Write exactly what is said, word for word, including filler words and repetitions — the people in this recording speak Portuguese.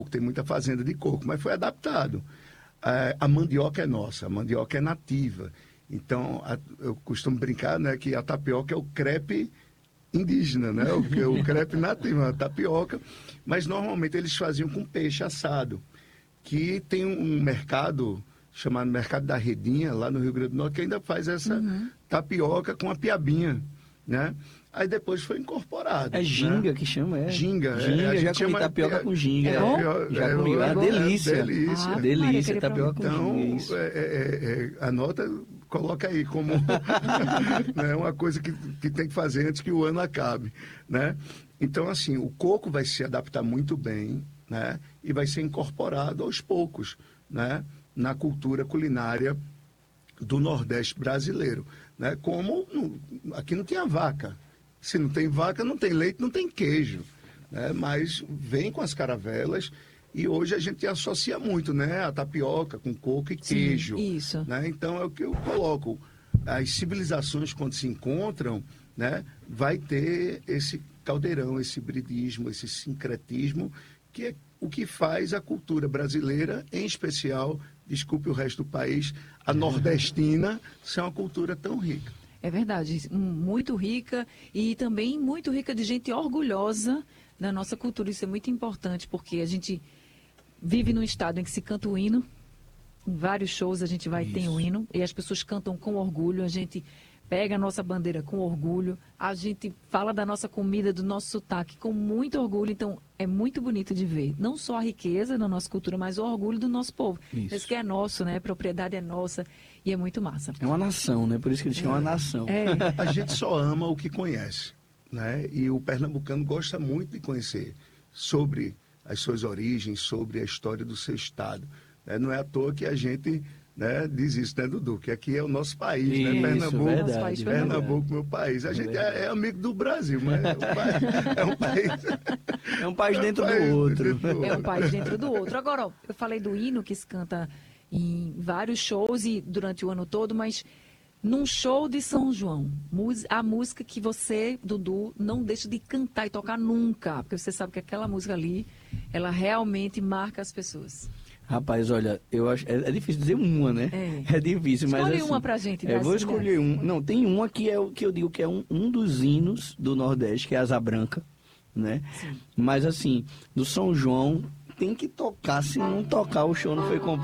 tem muita fazenda de coco, mas foi adaptado. É, a mandioca é nossa, a mandioca é nativa. Então, a, eu costumo brincar, né, que a tapioca é o crepe indígena, né? O, o crepe nativo, a tapioca. Mas, normalmente, eles faziam com peixe assado, que tem um mercado chamado Mercado da Redinha, lá no Rio Grande do Norte, que ainda faz essa uhum. tapioca com a piabinha, né? Aí depois foi incorporado. É ginga, né? que chama, é? Ginga. Ginga, é, já comi tapioca com ginga. É, é, já comi, é, é uma delícia. É delícia. Ah, delícia, tapioca com então, ginga, isso. É, é, é, anota, coloca aí como né, uma coisa que, que tem que fazer antes que o ano acabe, né? Então, assim, o coco vai se adaptar muito bem, né? E vai ser incorporado aos poucos, né? Na cultura culinária do Nordeste brasileiro, né? Como no, aqui não tinha vaca. Se não tem vaca, não tem leite, não tem queijo, né? Mas vem com as caravelas e hoje a gente associa muito, né? A tapioca com coco e queijo. Sim, isso. Né? Então é o que eu coloco. As civilizações, quando se encontram, né? Vai ter esse caldeirão, esse hibridismo, esse sincretismo, que é o que faz a cultura brasileira, em especial, desculpe o resto do país, a nordestina, ser uma cultura tão rica. É verdade, muito rica e também muito rica de gente orgulhosa da nossa cultura. Isso é muito importante, porque a gente vive num estado em que se canta o hino, em vários shows a gente vai ter o hino, e as pessoas cantam com orgulho, a gente pega a nossa bandeira com orgulho, a gente fala da nossa comida, do nosso sotaque com muito orgulho, então é muito bonito de ver. Não só a riqueza da nossa cultura, mas o orgulho do nosso povo. Isso, Esse que é nosso, né? A propriedade é nossa e é muito massa. É uma nação, né? Por isso que eles chamam é. uma nação. É. A gente só ama o que conhece, né? E o pernambucano gosta muito de conhecer sobre as suas origens, sobre a história do seu estado. Né? Não é à toa que a gente... Né, diz isso, né, Dudu? Que aqui é o nosso país, isso, né? Pernambuco, verdade, país, Pernambuco, meu país. A gente é, é amigo do Brasil, mas é um país. É um país dentro do outro. É um país dentro do outro. Agora, ó, eu falei do hino que se canta em vários shows e durante o ano todo, mas num show de São João, a música que você, Dudu, não deixa de cantar e tocar nunca, porque você sabe que aquela música ali, ela realmente marca as pessoas. Rapaz, olha, eu acho é, é difícil dizer uma, né? É, é difícil, mas escolhe assim, uma pra gente. Eu vou escolher um. Não, tem uma que é o que eu digo que é um, um dos hinos do Nordeste, que é a Asa Branca, né? Sim. Mas assim, do São João tem que tocar, se não tocar o show não foi completo.